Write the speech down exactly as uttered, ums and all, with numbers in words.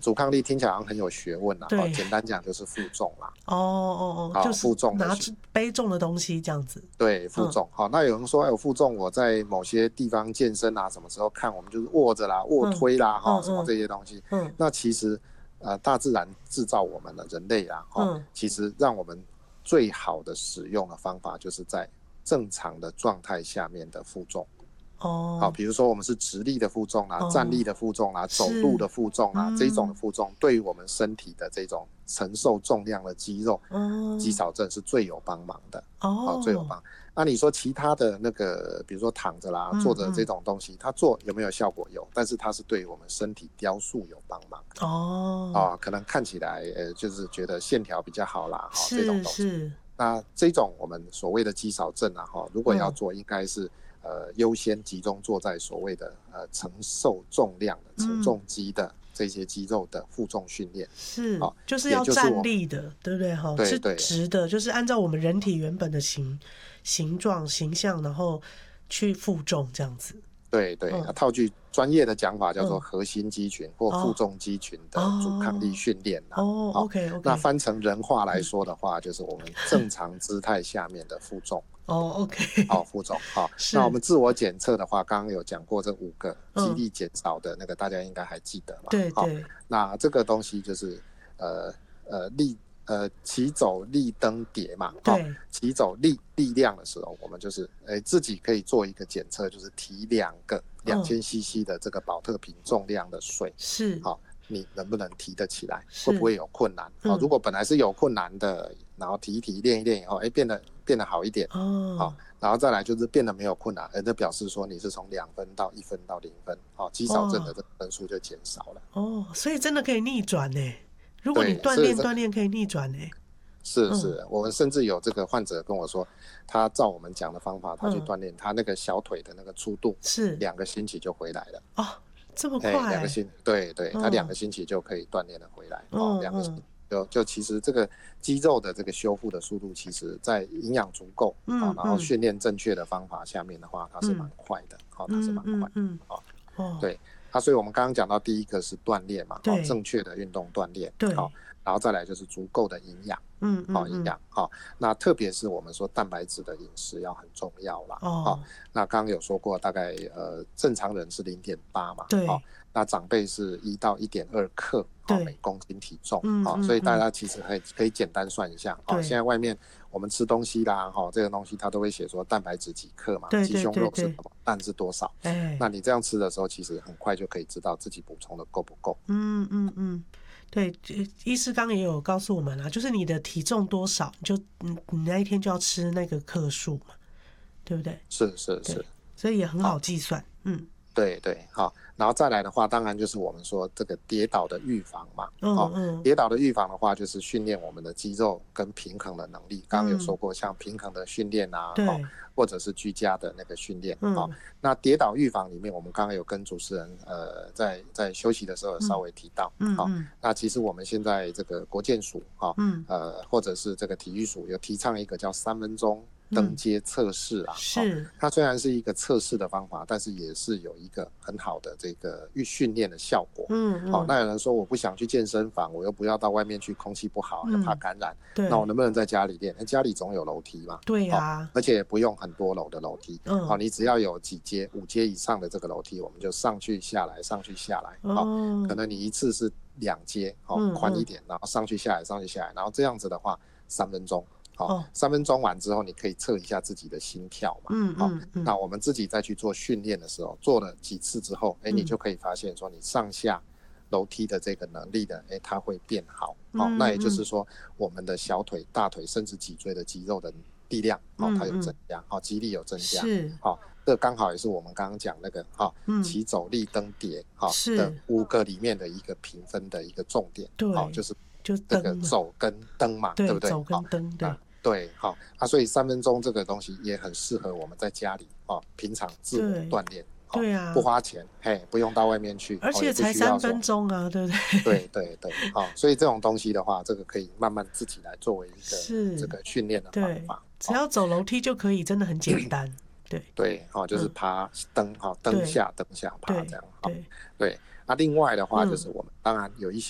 阻抗力听起来好像很有学问啦， 对， 简单讲就是负重啦。 哦哦哦，就是负重拿背重的东西这样子。 对，负重。好、嗯，那有人说，哎，我负重，我在某些地方健身啊，什么时候看我们就是握着啦、卧推啦，哈、嗯，什么这些东西。嗯，那其实呃，大自然制造我们的人类啊，哈、嗯，其实让我们最好的使用的方法，就是在正常的状态下面的负重。哦，好，比如说我们是直立的负重啦、啊哦、站立的负重啦、啊、走路的负重啦、啊，这种的负重对于我们身体的这种承受重量的肌肉，哦，肌少症是最有帮忙的。哦，最有帮。那你说其他的那个，比如说躺着啦、嗯、坐着这种东西，它做有没有效果？有，但是它是对于我们身体雕塑有帮忙。哦，啊，可能看起来呃，就是觉得线条比较好啦，哈，这种东西。那这种我们所谓的肌少症啊，哈，如果要做，应该是。嗯呃，优先集中做在所谓的呃承受重量的承重肌的这些肌肉的负重训练， 是，哦，就是要站立的，对不对？哈，是直的，就是按照我们人体原本的形形状形象，然后去负重这样子。 对对，嗯，套句专业的讲法叫做核心肌群或负重肌群的阻抗力训练啊。 哦，哦 ，OK OK。 那翻成人话来说的话，嗯，就是我们正常姿态下面的负重。 哦 ，OK。 好，负重。好，那我们自我检测的话，刚刚有讲过这五个肌力减少的那个，大家应该还记得嘛？ 对对。 那这个东西就是呃呃力。呃，起走立蹬跌嘛， 对， 起走力力量的时候，我们就是诶自己可以做一个检测，就是提两个两千 C C 的这个保特瓶重量的水， 是， 好，你能不能提得起来？会不会有困难？好，嗯，如果本来是有困难的，然后提一提练一练以后，哎，变得变得好一点，哦，好，然后再来就是变得没有困难，哎，这表示说你是从两分到一分到零分，好，肌少症的这个分数就减少了。 哦，所以真的可以逆转呢。如果你锻炼锻炼可以逆转呢？ 是是，嗯，我们甚至有这个患者跟我说，他照我们讲的方法，他去锻炼，嗯，他那个小腿的那个粗度是两个星期就回来了。 哦，这么快？ 两个星对对，嗯，他两个星期就可以锻炼的回来。嗯，哦，两个星期就就其实这个肌肉的这个修复的速度，其实在营养足够，嗯，哦，然后训练正确的方法下面的话，它是蛮快的。好，嗯，它是蛮快的。嗯，哦，哦，对。啊，所以我们刚刚讲到第一个是锻炼嘛，哦，正确的运动锻炼， 对， 好，然后再来就是足够的营养， 嗯嗯， 好，营养，好，那特别是我们说蛋白质的饮食要很重要啦，哦，那刚刚有说过，大概呃正常人是零点八嘛， 对， 哦，那长辈是一到一点二克，哦，每公斤体重，嗯，哦，所以大家其实可以可以简单算一下，哦，现在外面我们吃东西啦，哈，这个东西它都会写说蛋白质几克嘛，鸡胸肉是什么，蛋是多少，哎，那你这样吃的时候，其实很快就可以知道自己补充的够不够。 嗯嗯嗯，对，医师刚也有告诉我们啦，就是你的体重多少，你就你你那一天就要吃那个克数嘛，对不对？ 是是是， 所以也很好计算，嗯。 对对，好，然后再来的话，当然就是我们说这个跌倒的预防嘛， 嗯嗯， 跌倒的预防的话，就是训练我们的肌肉跟平衡的能力。刚刚有说过，像平衡的训练啊， 对， 或者是居家的那个训练， 嗯， 哦，那跌倒预防里面，我们刚刚有跟主持人呃在在休息的时候有稍微提到， 嗯， 好， 嗯， 那其实我们现在这个国健署啊， 嗯， 呃，或者是这个体育署有提倡一个叫三分钟登阶测试啊， 是、 哦，它虽然是一个测试的方法，但是也是有一个很好的这个训练的效果。 嗯嗯， 哦，那有人说我不想去健身房，我又不要到外面去，空气不好，又怕感染， 对， 那我能不能在家里练？家里总有楼梯嘛， 对啊， 哦，而且也不用很多楼的楼梯， 嗯， 哦，你只要有几阶，五阶以上的这个楼梯，我们就上去下来，上去下来， 哦， 哦，可能你一次是两阶，哦，宽一点，然后上去下来，上去下来，然后这样子的话，三分钟。好，哦，三分钟完之后，你可以测一下自己的心跳嘛。 嗯嗯嗯。 那我们自己再去做训练的时候，做了几次之后，哎，你就可以发现说，你上下楼梯的这个能力的，哎，它会变好。好，嗯嗯，那也就是说，我们的小腿、大腿甚至脊椎的肌肉的力量，哦，它有增加，好，肌力有增加。 是。 好，这刚好也是我们刚刚讲那个哈，起走立蹬跌哈的五个里面的一个评分的一个重点。 对， 好，就是。 就这个走跟蹬嘛， 对, 对不对？ 走跟蹬，对、 啊、对，好啊，所以三分钟这个东西也很适合我们在家里哦，平常自我锻炼， 对啊， 不花钱，嘿，不用到外面去， 而且才三分钟啊，对不对？ 对对对，好，所以这种东西的话，这个可以慢慢自己来作为一个这个训练的方法， 只要走楼梯就可以，真的很简单，对对，好，就是爬蹬，好，蹬下蹬下爬这样， 对对。那另外的话，就是我们当然有一些。